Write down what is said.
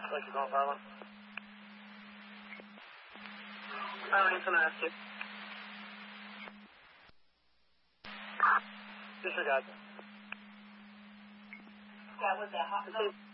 Thank you, Golf Island. Anything I ask you? Disregard. Yeah, was that hot?